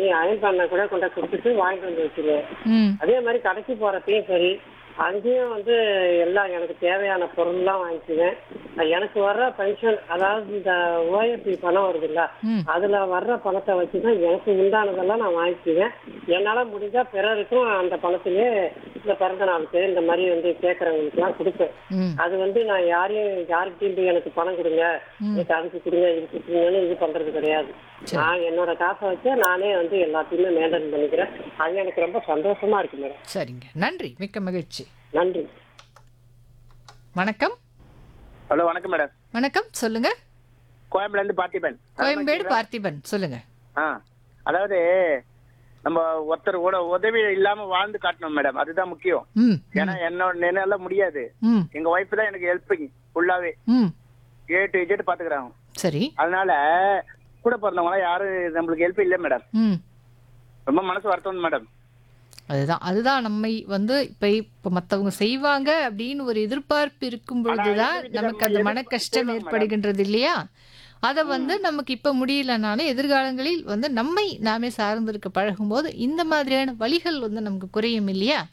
பண்ணி அயன் பண்ண கூட கொண்டு கொடுத்துட்டு வாங்கிட்டு வந்து வச்சிருவேன். ம். அதே மாதிரி கடைக்கு போறப்பயும் சரி, அங்கேயும் வந்து எல்லாம் எனக்கு தேவையான பொருள்லாம் வாங்கிக்குவேன். எனக்கு வர்ற பென்ஷன், அதாவது இந்த ஓஎஃப்பி பணம் வருதுல்ல, ம். அதுல வர்ற பணத்தை வச்சுதான் எனக்கு உண்டானதெல்லாம் நான் வாங்கிக்குவேன். என்னால முடிஞ்சா பிறருக்கும் அந்த பணத்திலே இந்த பிறந்த நாளுக்கு இந்த மாதிரி வந்து கேட்கறவங்களுக்கு எல்லாம் கொடுப்பேன். ம். அது வந்து நான் யாருக்கிட்டையும் போய் எனக்கு பணம் கொடுங்க, எனக்கு அதுக்கு கொடுங்க, இதுக்கு கொடுங்கன்னு இது பண்றது கிடையாது. சரி. நான் என்னோட காசை வச்சு நானே வந்து எல்லாத்தையுமே மெயின்டைன் பண்ணிக்கிறேன். அது எனக்கு ரொம்ப சந்தோஷமா இருக்கு மேடம். சரிங்க. நன்றி. மிக்க மகிழ்ச்சி. நன்றி. வணக்கம். ஹலோ, வணக்கம் மேடம். வணக்கம். சொல்லுங்க. கோயம்புல இருந்து பார்த்திபன். கோயம்பேடு பார்த்திபன். சொல்லுங்க. அதாவது நம்ம ஒருத்தர் உதவி இல்லாம வாழ்ந்து காட்டணும் மேடம், அதுதான் முக்கியம். ம். ஏன்னா என்னால முடியாது. ம். எங்க ஒய்ஃப் தான் எனக்கு ஹெல்ப்பிங் ஃபுல்லாவே, ம். ஏ டு இஜெட் பாத்துக்கிறாங்க. சரி. அதனால கூட பிறந்தவங்க யாரும் நம்மளுக்கு ஹெல்ப் இல்லை மேடம். ம். ரொம்ப மனசு வருத்தம் மேடம். அதுதான் நம்மை வந்து இப்போ மற்றவங்க செய்வாங்க அப்படின்னு ஒரு எதிர்பார்ப்பு இருக்கும் பொழுதுதான் நமக்கு அந்த மன கஷ்டம் ஏற்படுகின்றது இல்லையா? அதை வந்து நமக்கு இப்போ முடியலனாலும் எதிர்காலங்களில் வந்து நம்மை நாமே சார்ந்திருக்க பழகும்போது இந்த மாதிரியான வழிகள் வந்து நமக்கு குறையும் இல்லையா?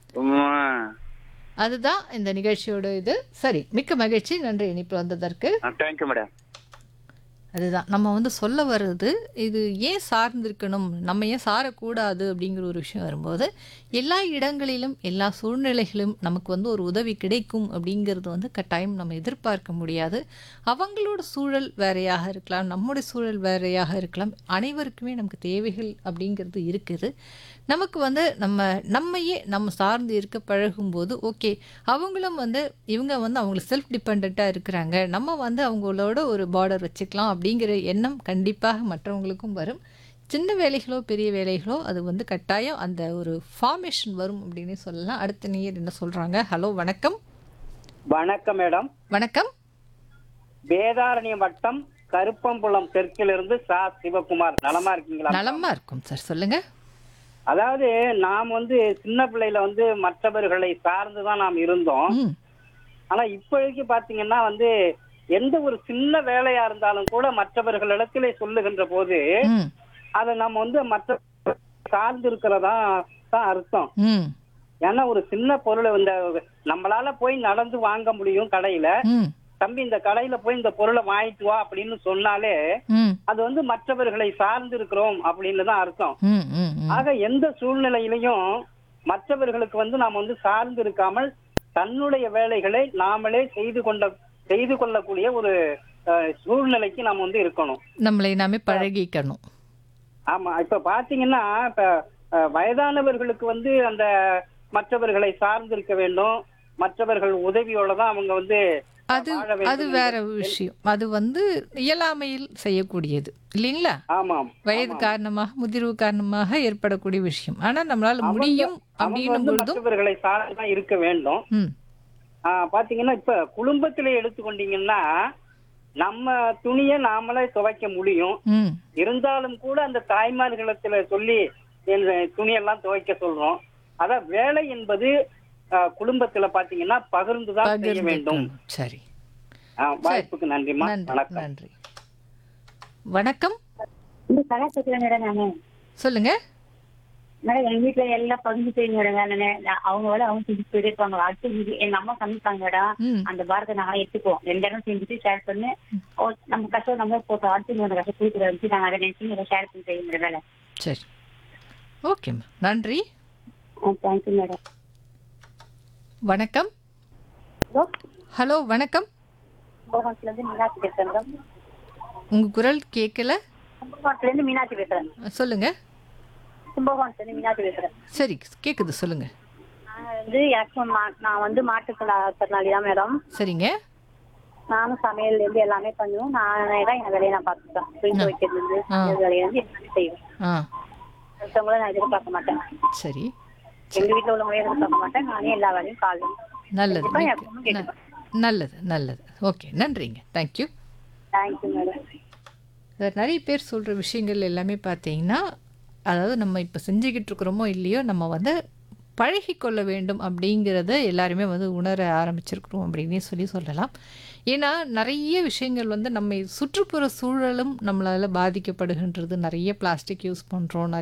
அதுதான் இந்த நிகழ்ச்சியோட இது. சரி, மிக்க மகிழ்ச்சி. நன்றி இனிப்பு வந்ததற்கு. Thank you madam. அதுதான் நம்ம வந்து சொல்ல வர்றது, இது ஏன் சார்ந்திருக்கணும், நம்ம ஏன் சாரக்கூடாது அப்படிங்கிற ஒரு விஷயம் வரும்போது எல்லா இடங்களிலும் எல்லா சூழ்நிலைகளிலும் நமக்கு வந்து ஒரு உதவி கிடைக்கும் அப்படிங்கிறது வந்து கட்டாயம் நம்ம எதிர்பார்க்க முடியாது. அவங்களோட சூழல் வேறையாக இருக்கலாம், நம்முடைய சூழல் வேறையாக இருக்கலாம். அனைவருக்குமே நமக்கு தேவைகள் அப்படிங்கிறது இருக்குது. நமக்கு வந்து நம்மையே நம்ம சார்ந்து இருக்க பழகும்போது ஓகே, அவங்களும் வந்து இவங்க வந்து அவங்களுக்கு செல்ஃப் டிபெண்ட்டாக இருக்கிறாங்க, நம்ம வந்து அவங்களோட ஒரு பார்டர் வச்சுக்கலாம் அப்படிங்கிற எண்ணம் கண்டிப்பாக மற்றவங்களுக்கும் வரும். சின்ன வேலைகளோ பெரிய வேலைகளோ அது வந்து கட்டாயம் அந்த ஒரு ஃபார்மேஷன் வரும் அப்படின்னு சொல்லலாம். அடுத்த நேயர் என்ன சொல்கிறாங்க? ஹலோ, வணக்கம். வணக்கம் மேடம். வணக்கம். வேதாரண்யம் வட்டம் கருப்பம்புலம் தெற்கிலிருந்து சா சிவகுமார். நலமா இருக்கீங்களா? நலமா இருக்கும் சார், சொல்லுங்க. அதாவது நாம் வந்து சின்ன பிள்ளையில வந்து மற்றவர்களை சார்ந்துதான் நாம் இருந்தோம். ம். ஆனா இப்போதைக்கு பாத்தீங்கன்னா வந்து எந்த ஒரு சின்ன வேலையா இருந்தாலும் கூட மற்றவர்களிடத்திலே சொல்லுகின்ற போது ம். அதை நம்ம வந்து மற்ற சார்ந்து இருக்கிறதா தான் அர்த்தம். ம். ஏன்னா ஒரு சின்ன பொருளை இந்த நம்மளால போய் நடந்து வாங்க முடியும் கடையில. ம். தம்பி இந்த கடையில போய் இந்த பொருளை வாங்கிட்டு வா அப்படின்னு சொன்னாலே ம். அது வந்து மற்றவர்களை சார்ந்து இருக்கிறோம் அப்படின்னு தான் அர்த்தம். ம். ம். ஆக எந்த சூழ்நிலையிலையும் மற்றவர்களுக்கு வந்து நாம் வந்து சார்ந்து இருக்காமல் தன்னுடைய வேலைகளை நாமளே செய்து கொள்ளக்கூடிய ஒரு சூழ்நிலைக்கு நாம் வந்து இருக்கணும். நம்மளை நாமே பழகிக்கணும். ஆமா, இப்ப பாத்தீங்கன்னா இப்ப வயதானவர்களுக்கு வந்து அந்த மற்றவர்களை சார்ந்து இருக்க வேண்டும், மற்றவர்கள் உதவியோட தான் அவங்க வந்து அது வேற விஷயம். அது வந்து இயலாமையில் செய்யக்கூடியது இல்லைங்களா? ஆமாம், வயது காரணமாக முதிர்வு காரணமாக ஏற்படக்கூடிய விஷயம். ஆனா நம்மளால முடியும் அப்படின்னும் பொழுதும் மற்றவர்களை சார்ந்துதான் இருக்க வேண்டும். ம். பாத்தீங்கன்னா இப்ப குடும்பத்திலே எடுத்துக்கொண்டீங்கன்னா நம்ம துணியை நாமளே துவைக்க முடியும். ம். இருந்தாலும் கூட அந்த தாய்மார்களிடத்துல சொல்லி துணியெல்லாம் துவைக்க சொல்றோம். அதான் வேலை என்பது குடும்பத்துல பாத்தீங்கன்னா பகிர்ந்துதான் செய்ய வேண்டும். சரி. வாய்ப்புக்கு நன்றிமா. வணக்கம். நன்றி. வணக்கம். நானு சொல்லுங்க. மேடம் எங்க வீட்டுல எல்லாம் பகிர்ந்து செய்யுங்க மேடம். அவங்க வேலை அவங்க செஞ்சு போயிருப்பாங்க. அடுத்து எங்க அம்மா சமைப்பாங்க மேடம். ம். அந்த பாரத்தை நாங்களே எடுத்துக்குவோம். 2 இடம் செஞ்சுட்டு ஷேர் பண்ணி நம்ம கஷ்டம் நம்ம போட்டோம். அடுத்து அந்த கஷ்டம் கொடுக்குற வச்சு நாங்க அதை நினைச்சு ஷேர் பண்ணி செய்யுங்க வேலை. சரி, ஓகேம்மா, நன்றி. Thank you madam. வணக்கம். ஹலோ, வணக்கம். கும்பகோணத்துல இருந்து மீனாட்சி பேசுறேன் மேடம். உங்க குரல் கேட்கல. கும்பகோணத்துல இருந்து மீனாட்சி பேசுறேன். சொல்லுங்க. கும்பகோணத்துல இருந்து மீனாட்சி பேசுறேன். சரி, கேக்குது, சொல்லுங்க. நான் வந்து மாற்றுத்திறனாளி தான் மேடம். சரிங்க. நானும் சமையல்ல இருந்து எல்லாமே பண்ணுவேன். நானே தான் என் வேலையை நான் பார்த்துப்பேன். துணி வைக்கிறது இருந்து சமையல் வேலையை வந்து எல்லாமே செய்வேன். மற்றவங்கள நான் எதிர்பார்க்க மாட்டேன். சரி. எங்க வீட்டுல உள்ளவங்களே எதிர்பார்க்க மாட்டேன். நானே எல்லா வேலையும் காலையும் நல்லது, கேட்டுப்பேன். நல்லது, நல்லது. ஓகே, நன்றிங்க. தேங்க்யூ. Thank you madam. நிறைய பேர் சொல்கிற விஷயங்கள் எல்லாமே பார்த்தீங்கன்னா, அதாவது நம்ம இப்போ செஞ்சுக்கிட்டு இருக்கிறோமோ இல்லையோ, நம்ம வந்து பழகிக்கொள்ள வேண்டும் அப்படிங்கிறத எல்லாருமே வந்து உணர ஆரம்பிச்சிருக்கிறோம் அப்படின்னே சொல்லலாம். ஏன்னா நிறைய விஷயங்கள் வந்து நம்ம சுற்றுப்புற சூழலும் நம்மளால் பாதிக்கப்படுகின்றது. நிறைய பிளாஸ்டிக் யூஸ் பண்ணுறோம்,